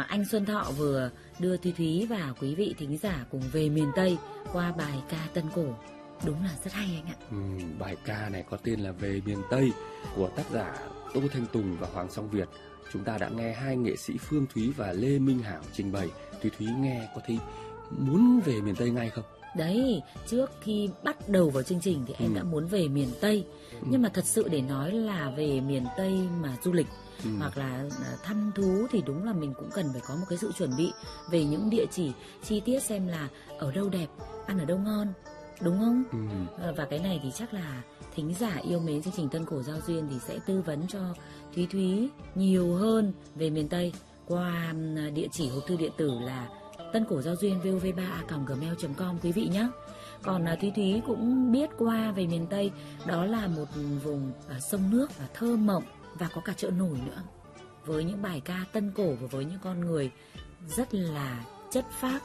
anh Xuân Thọ vừa đưa Thúy Thúy và quý vị thính giả cùng về miền Tây qua bài ca Tân Cổ. Đúng là rất hay anh ạ. Bài ca này có tên là Về miền Tây của tác giả Tô Thanh Tùng và Hoàng Song Việt. Chúng ta đã nghe hai nghệ sĩ Phương Thúy và Lê Minh Hảo trình bày. Thúy Thúy nghe có thấy muốn về miền Tây ngay không? Đấy, trước khi bắt đầu vào chương trình thì em đã muốn về miền Tây. Nhưng mà thật sự để nói là về miền Tây mà du lịch hoặc là thăm thú thì đúng là mình cũng cần phải có một cái sự chuẩn bị về những địa chỉ chi tiết, xem là ở đâu đẹp, ăn ở đâu ngon, đúng không? Và cái này thì chắc là thính giả yêu mến chương trình Tân Cổ Giao Duyên thì sẽ tư vấn cho Thúy Thúy nhiều hơn về miền Tây qua địa chỉ hộp thư điện tử là Tân Cổ Giao Duyên vov3a@gmail.com quý vị nhé. Còn Thúy Thúy cũng biết qua về miền Tây, đó là một vùng sông nước và thơ mộng và có cả chợ nổi nữa, với những bài ca tân cổ và với những con người rất là chất phác.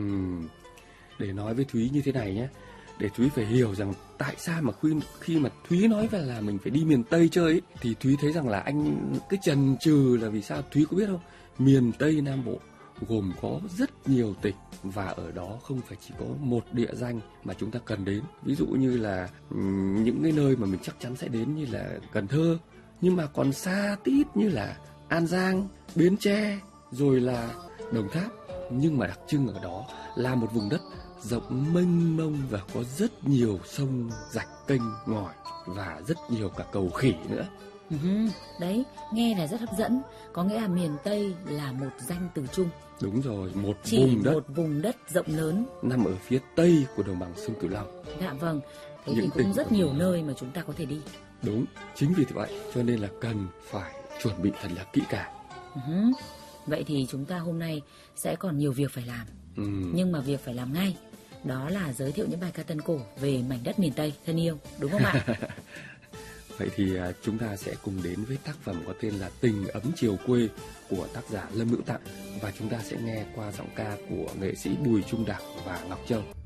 Để nói với Thúy như thế này nhé, để Thúy phải hiểu rằng tại sao mà khi mà Thúy nói về là mình phải đi miền Tây chơi ấy, thì Thúy thấy rằng là anh cứ chần chừ là vì sao. Thúy có biết không, miền Tây Nam Bộ gồm có rất nhiều tỉnh và ở đó không phải chỉ có một địa danh mà chúng ta cần đến. Ví dụ như là những cái nơi mà mình chắc chắn sẽ đến như là Cần Thơ, nhưng mà còn xa tít như là An Giang, Bến Tre, rồi là Đồng Tháp. Nhưng mà đặc trưng ở đó là một vùng đất rộng mênh mông và có rất nhiều sông, rạch, kênh, ngòi và rất nhiều cả cầu khỉ nữa. Đấy, nghe là rất hấp dẫn. Có nghĩa là miền Tây là một danh từ chung. Đúng rồi, một vùng đất rộng lớn nằm ở phía tây của đồng bằng sông Cửu Long. Dạ vâng, thế thì cũng rất nhiều nơi mà chúng ta có thể đi. Đúng, chính vì vậy cho nên là cần phải chuẩn bị thật là kỹ càng. Vậy thì chúng ta hôm nay sẽ còn nhiều việc phải làm. Nhưng mà việc phải làm ngay, đó là giới thiệu những bài ca tân cổ về mảnh đất miền Tây thân yêu, đúng không ạ? Vậy thì chúng ta sẽ cùng đến với tác phẩm có tên là Tình Ấm Chiều Quê của tác giả Lâm Hữu Tặng, và chúng ta sẽ nghe qua giọng ca của nghệ sĩ Bùi Trung Đạc và Ngọc Châu.